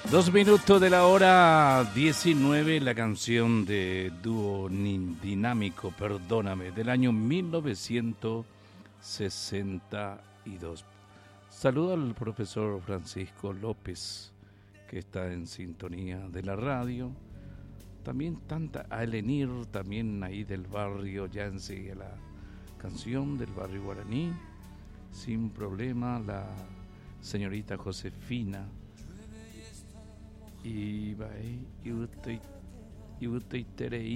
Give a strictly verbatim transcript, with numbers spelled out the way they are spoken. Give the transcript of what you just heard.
Dos minutos de la hora diecinueve, la canción de dúo dinámico, Perdóname, del año mil novecientos sesenta y dos. Saludo al profesor Francisco López, que está en sintonía de la radio. También tanta a Elenir, también ahí del barrio, ya enseguida la canción del barrio guaraní. Sin problema, la señorita Josefina. Y va y usted y usted